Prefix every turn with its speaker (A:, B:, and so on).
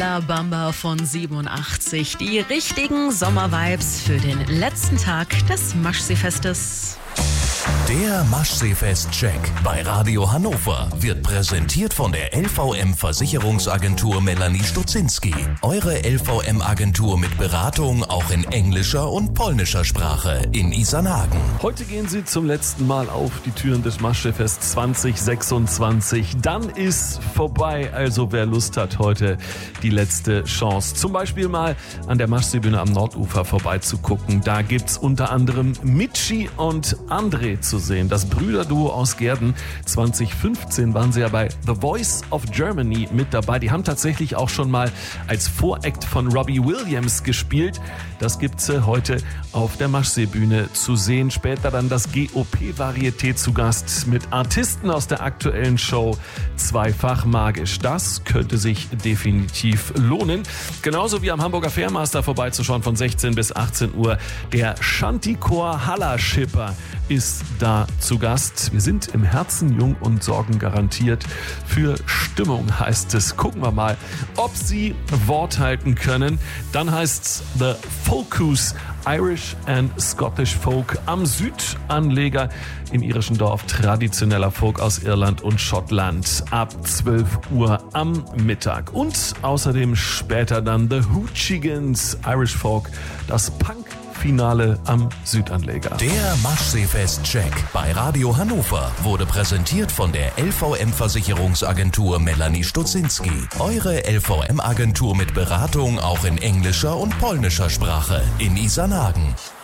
A: La Bamba von 87. Die richtigen Sommervibes für den letzten Tag des Maschseefestes.
B: Der Maschseefest-Check bei Radio Hannover wird präsentiert von der LVM-Versicherungsagentur Melanie Stutzinski. Eure LVM-Agentur mit Beratung auch in englischer und polnischer Sprache in Isarnhagen.
C: Heute gehen Sie zum letzten Mal auf die Türen des Maschseefest 2026. Dann ist vorbei, also wer Lust hat, heute die letzte Chance. Zum Beispiel mal an der Maschseebühne am Nordufer vorbeizugucken. Da gibt's unter anderem Michi und André zu sehen. Das Brüderduo aus Gehrden. 2015 waren sie ja bei The Voice of Germany mit dabei. Die haben tatsächlich auch schon mal als Voract von Robbie Williams gespielt. Das gibt's heute auf der Maschseebühne zu sehen. Später dann das GOP-Varieté zu Gast mit Artisten aus der aktuellen Show Zweifach magisch. Das könnte sich definitiv lohnen. Genauso wie am Hamburger Fairmaster vorbeizuschauen von 16 bis 18 Uhr. Der Shantychor Hallerschipper ist da zu Gast. Wir sind im Herzen jung und sorgen garantiert für Stimmung, heißt es. Gucken wir mal, ob sie Wort halten können. Dann heißt's The Focus Irish and Scottish Folk am Südanleger im irischen Dorf. Traditioneller Folk aus Irland und Schottland ab 12 Uhr am Mittag. Und außerdem später dann The Hoochigans Irish Folk, das Punk-Finale am Südanleger.
B: Der Maschseefest-Check bei Radio Hannover wurde präsentiert von der LVM-Versicherungsagentur Melanie Stutzinski. Eure LVM-Agentur mit Beratung auch in englischer und polnischer Sprache in Isarnhagen.